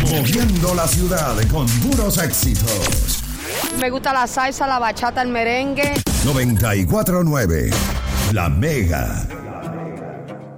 Moviendo la ciudad con puros éxitos. Me gusta la salsa, la bachata, el merengue. 94.9 La Mega.